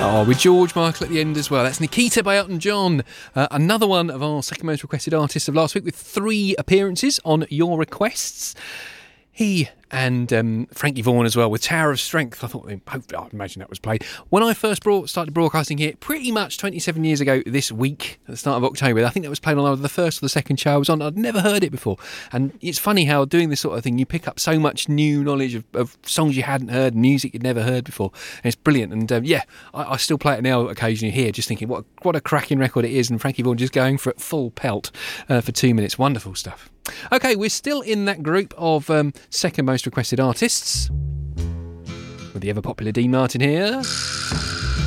Oh, with George Michael at the end as well. That's Nikita by Elton John. Another one of our second most requested artists of last week with 3 appearances on your requests. He and Frankie Vaughan as well with Tower of Strength. I'd imagine that was played. When I first started broadcasting here, pretty much 27 years ago this week, at the start of October, I think that was played on either the first or the second show I was on. I'd never heard it before. And it's funny how doing this sort of thing, you pick up so much new knowledge of songs you hadn't heard, music you'd never heard before. And it's brilliant. And I still play it now occasionally here, just thinking what a cracking record it is. And Frankie Vaughan just going for it full pelt for 2 minutes. Wonderful stuff. Okay, we're still in that group of second most requested artists with the ever popular Dean Martin here.